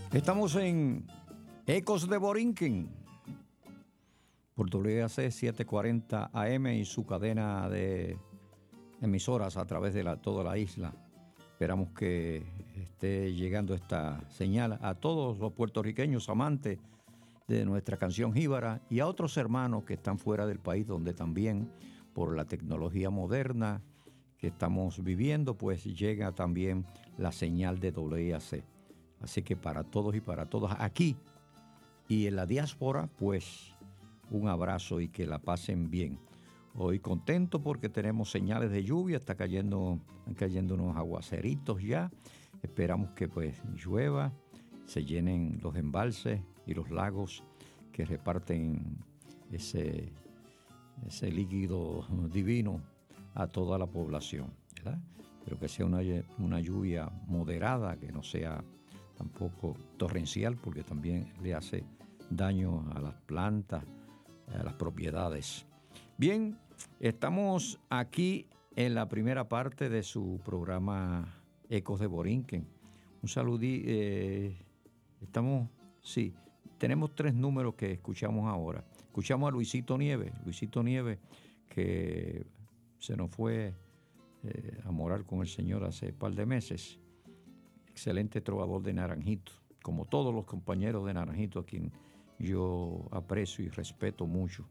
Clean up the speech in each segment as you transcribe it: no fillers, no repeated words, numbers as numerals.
Estamos en Ecos de Borinquen, por WAC 740 AM y su cadena de emisoras a través de toda la isla. Esperamos que esté llegando esta señal a todos los puertorriqueños amantes de nuestra canción jíbara y a otros hermanos que están fuera del país, donde también por la tecnología moderna que estamos viviendo, pues llega también la señal de WAC. Así que para todos y para todas aquí y en la diáspora, pues un abrazo y que la pasen bien. Hoy contento porque tenemos señales de lluvia, están cayendo unos aguaceritos ya. Esperamos que pues llueva, se llenen los embalses y los lagos que reparten ese líquido divino a toda la población, ¿verdad? Pero que sea una lluvia moderada, que no sea tampoco torrencial, porque también le hace daño a las plantas, a las propiedades. Bien, estamos aquí en la primera parte de su programa Ecos de Borinquen. Un saludí, tenemos 3 números que escuchamos ahora. Escuchamos a Luisito Nieves, que se nos fue a morar con el Señor hace un par de meses. Excelente trovador de Naranjito, como todos los compañeros de Naranjito, a quien yo aprecio y respeto mucho.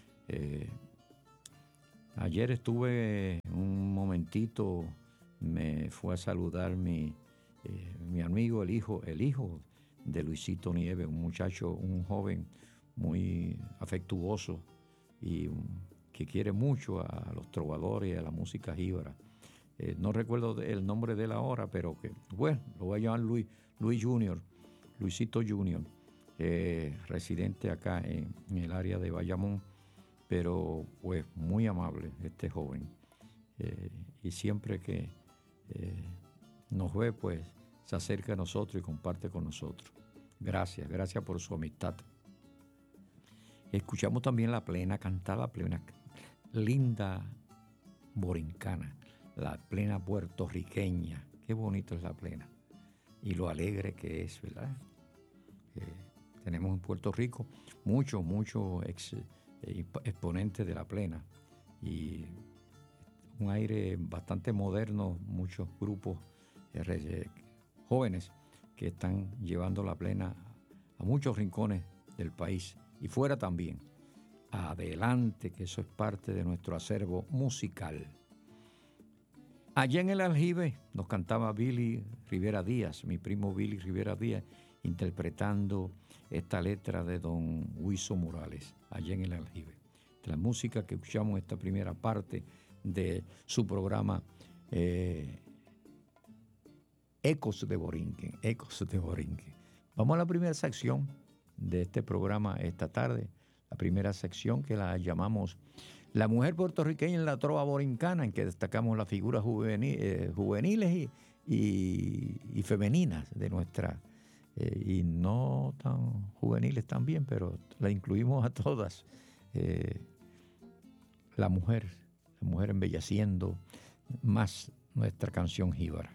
Ayer estuve un momentito, me fue a saludar mi amigo, el hijo de Luisito Nieves, un muchacho, un joven muy afectuoso y que quiere mucho a los trovadores y a la música jíbara. No recuerdo el nombre de él ahora, pero que, bueno, lo voy a llamar Luis Junior, Luisito Junior, residente acá en el área de Bayamón, pero pues muy amable este joven. Y siempre que nos ve, pues se acerca a nosotros y comparte con nosotros. Gracias por su amistad. Escuchamos también la plena, cantar la plena, linda borincana, la plena puertorriqueña. Qué bonito es la plena y lo alegre que es, ¿verdad? Tenemos en Puerto Rico muchos exponentes de la plena y un aire bastante moderno, muchos grupos jóvenes que están llevando la plena a muchos rincones del país y fuera también. Adelante, que eso es parte de nuestro acervo musical. Allá en el aljibe nos cantaba Billy Rivera Díaz, mi primo Billy Rivera Díaz, interpretando esta letra de don Huizo Morales, allá en el aljibe. La música que escuchamos en esta primera parte de su programa Ecos de Borinquen. Vamos a la primera sección de este programa esta tarde, la primera sección que la llamamos La mujer puertorriqueña en la trova borincana, en que destacamos las figuras juveniles y femeninas de nuestra, y no tan juveniles también, pero la incluimos a todas. La mujer embelleciendo más nuestra canción jíbara.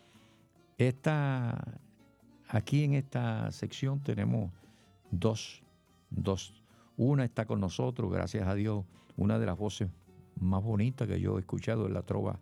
Aquí en esta sección tenemos dos. Una está con nosotros, gracias a Dios, una de las voces más bonitas que yo he escuchado en la trova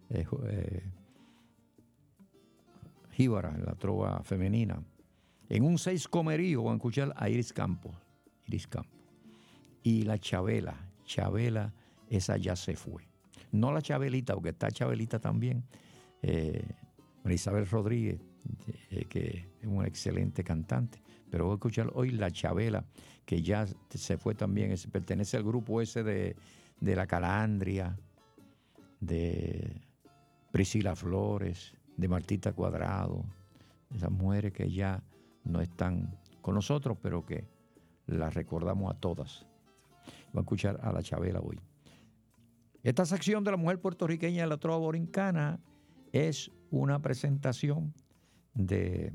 jíbara, en la trova femenina. En un 6 comerío van a escuchar a Iris Campos. Y la Chabela, esa ya se fue. No la Chabelita, porque está Chabelita también. Isabel Rodríguez, que es una excelente cantante. Pero voy a escuchar hoy la Chabela, que ya se fue también, pertenece al grupo ese de la Calandria, de Priscila Flores, de Martita Cuadrado, esas mujeres que ya no están con nosotros, pero que las recordamos a todas. Voy a escuchar a la Chabela hoy. Esta sección de la mujer puertorriqueña de la trova borincana es una presentación de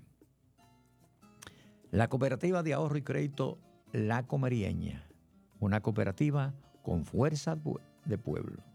la Cooperativa de Ahorro y Crédito La Comerieña, una cooperativa con fuerza de pueblo.